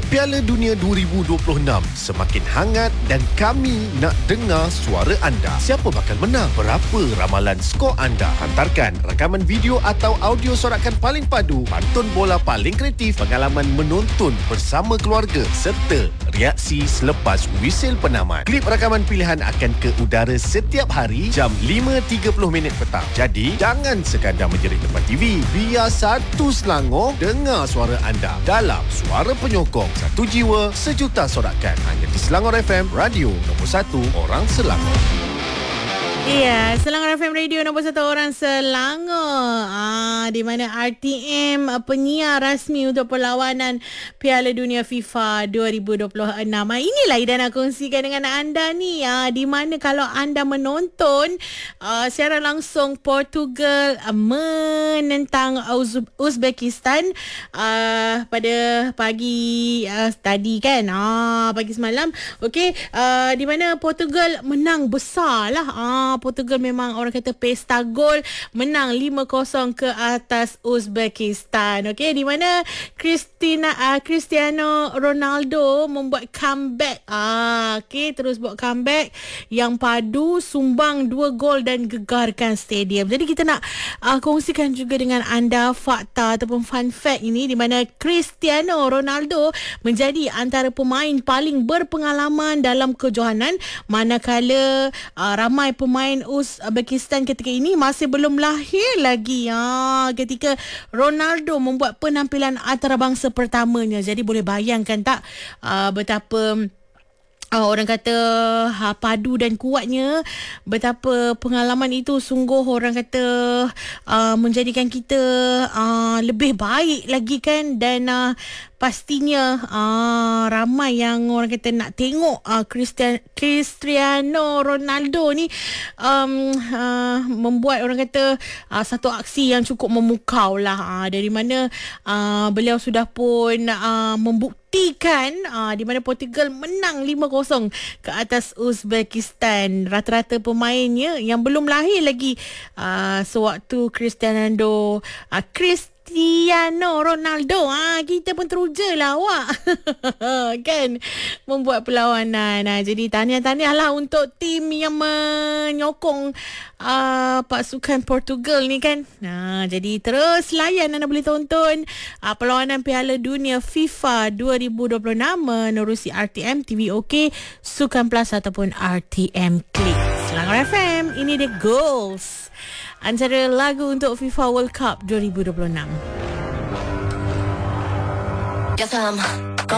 Piala Dunia 2026 semakin hangat dan kami nak dengar suara anda. Siapa bakal menang? Berapa ramalan skor anda? Hantarkan rakaman video atau audio sorakan paling padu, pantun bola paling kreatif, pengalaman menonton bersama keluarga serta reaksi selepas whistle penamat. Klip rakaman pilihan akan ke udara setiap hari jam 5.30 petang. Jadi, jangan sekadar menjerit depan TV. Biar satu Selangor dengar suara anda dalam Suara Penyokong. Satu jiwa, sejuta sorakan. Hanya di Selangor FM, radio nombor 1 orang Selangor. Ya, Selangor FM Radio nombor 1 orang Selangor. Di mana RTM penyiar rasmi untuk perlawanan Piala Dunia FIFA 2026. Inilah Ida nak kongsikan dengan anda ni. Di mana kalau anda menonton secara langsung Portugal menentang Uzbekistan pada pagi tadi kan. Pagi semalam. Okey, di mana Portugal menang besar lah. Portugal memang orang kata pesta gol, menang 5-0 ke atas Uzbekistan. Okey, di mana Cristiano Ronaldo membuat comeback. Okey, terus buat comeback yang padu, sumbang 2 gol dan gegarkan stadium. Jadi kita nak kongsikan juga dengan anda fakta ataupun fun fact ini, di mana Cristiano Ronaldo menjadi antara pemain paling berpengalaman dalam kejohanan, manakala ramai pemain Uzbekistan ketika ini masih belum lahir lagi ketika Ronaldo membuat penampilan antarabangsa pertamanya. Jadi boleh bayangkan tak betapa orang kata padu dan kuatnya, betapa pengalaman itu sungguh orang kata menjadikan kita lebih baik lagi kan. Dan pastinya ramai yang orang kata nak tengok Cristiano Ronaldo ni membuat orang kata satu aksi yang cukup memukau lah, dari mana beliau sudah pun membuktikan di mana Portugal menang 5-0 ke atas Uzbekistan. Rata-rata pemainnya yang belum lahir lagi sewaktu Cristiano Ronaldo. Kita pun teruja lah awak kan membuat perlawanan. Jadi tahniah lah untuk tim yang menyokong pasukan Portugal ni kan. Jadi terus layan, anda boleh tonton perlawanan Piala Dunia FIFA 2026 menerusi RTM TVOK, Sukan Plus ataupun RTM Klik. Selangor FM, ini The Goals, antara lagu untuk FIFA World Cup 2026.